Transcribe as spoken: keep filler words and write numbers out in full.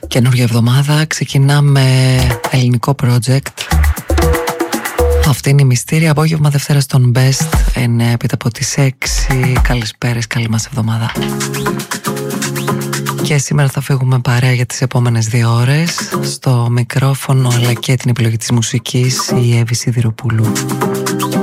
Καινούργια εβδομάδα, ξεκινάμε ελληνικό project. Αυτή είναι η Μυστήρια, απόγευμα Δευτέρα στον Best, εννέα έπειτα από τις έξι. Καλησπέρες, καλή μας εβδομάδα. Και σήμερα θα φύγουμε παρέα για τις επόμενες δύο ώρες. Στο μικρόφωνο αλλά και την επιλογή της μουσικής η Εύη Σιδηροπούλου.